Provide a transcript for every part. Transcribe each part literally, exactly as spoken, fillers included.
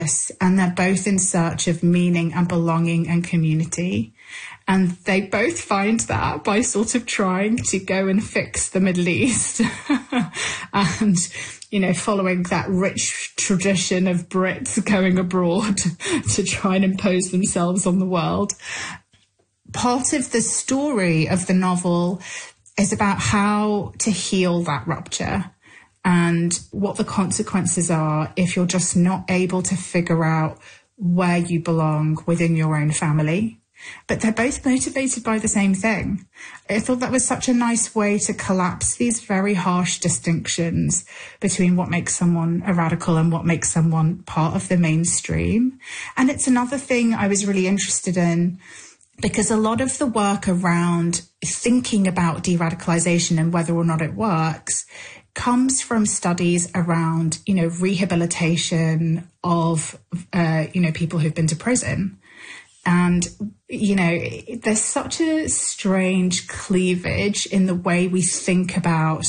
and they're both in search of meaning and belonging and community. And they both find that by sort of trying to go and fix the Middle East and, you know, following that rich tradition of Brits going abroad to try and impose themselves on the world. Part of the story of the novel is about how to heal that rupture and what the consequences are if you're just not able to figure out where you belong within your own family. But they're both motivated by the same thing. I thought that was such a nice way to collapse these very harsh distinctions between what makes someone a radical and what makes someone part of the mainstream. And it's another thing I was really interested in, because a lot of the work around thinking about de-radicalization and whether or not it works comes from studies around, you know, rehabilitation of, uh, you know, people who've been to prison. And, you know, there's such a strange cleavage in the way we think about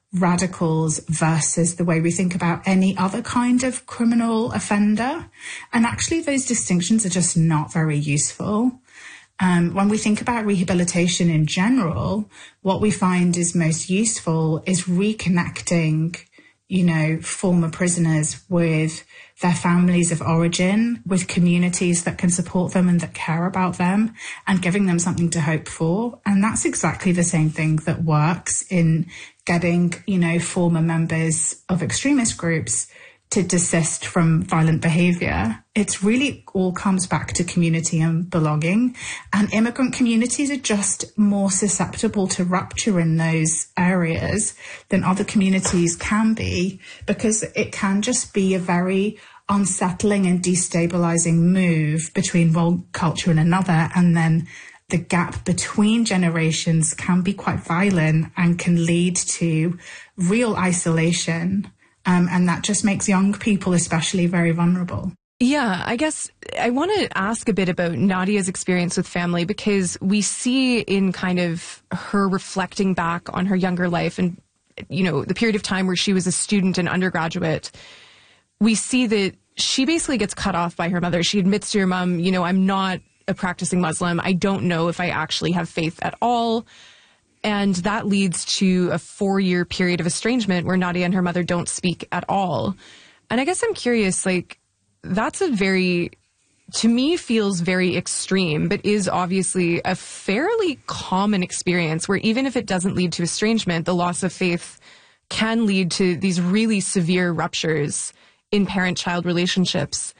radicals versus the way we think about any other kind of criminal offender. And actually, those distinctions are just not very useful. Um, when we think about rehabilitation in general, what we find is most useful is reconnecting, you know, former prisoners with their families of origin, with communities that can support them and that care about them, and giving them something to hope for. And that's exactly the same thing that works in getting, you know, former members of extremist groups to desist from violent behavior. It's really all comes back to community and belonging. And immigrant communities are just more susceptible to rupture in those areas than other communities can be, because it can just be a very unsettling and destabilizing move between one culture and another. And then the gap between generations can be quite violent and can lead to real isolation. Um, and that just makes young people especially very vulnerable. Yeah, I guess I want to ask a bit about Nadia's experience with family, because we see in kind of her reflecting back on her younger life and, you know, the period of time where she was a student and undergraduate, we see that she basically gets cut off by her mother. She admits to her mom, you know, I'm not a practicing Muslim. I don't know if I actually have faith at all. And that leads to a four-year period of estrangement where Nadia and her mother don't speak at all. And I guess I'm curious, like, that's a very, to me, feels very extreme, but is obviously a fairly common experience where even if it doesn't lead to estrangement, the loss of faith can lead to these really severe ruptures in parent-child relationships.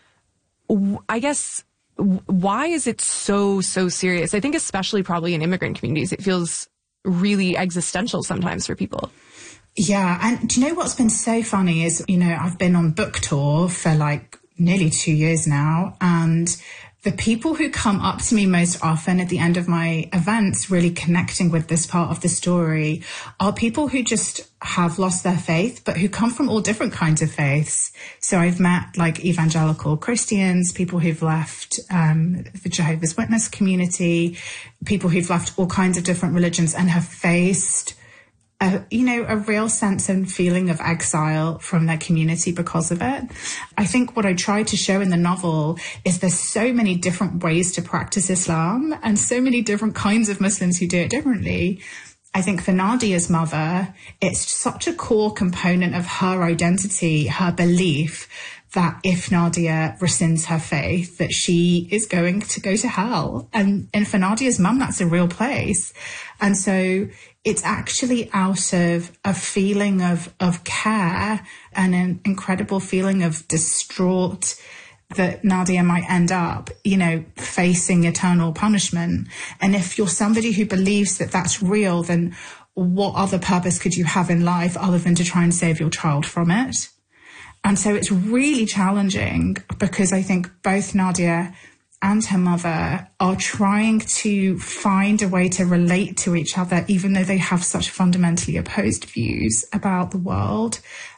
I guess, why is it so, so serious? I think especially probably in immigrant communities, it feels really existential sometimes for people. Yeah. And do you know what's been so funny is, you know, I've been on book tour for like nearly two years now. And the people who come up to me most often at the end of my events, really connecting with this part of the story, are people who just have lost their faith, but who come from all different kinds of faiths. So I've met like evangelical Christians, people who've left um, the Jehovah's Witness community, people who've left all kinds of different religions and have faced A, you know, a real sense and feeling of exile from their community because of it. I think what I try to show in the novel is there's so many different ways to practice Islam and so many different kinds of Muslims who do it differently. I think for Nadia's mother, it's such a core component of her identity, her belief that if Nadia rescinds her faith, that she is going to go to hell. And, and for Nadia's mum, that's a real place. And so it's actually out of a feeling of, of care and an incredible feeling of distraught that Nadia might end up, you know, facing eternal punishment. And if you're somebody who believes that that's real, then what other purpose could you have in life other than to try and save your child from it? And so it's really challenging because I think both Nadia and her mother are trying to find a way to relate to each other, even though they have such fundamentally opposed views about the world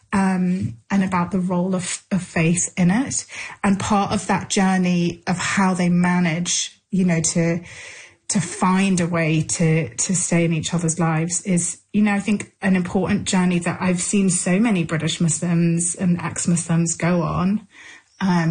um, and about the role of, of faith in it. And part of that journey of how they manage, you know, to to find a way to to stay in each other's lives is, you know, I think an important journey that I've seen so many British Muslims and ex-Muslims go on. Um,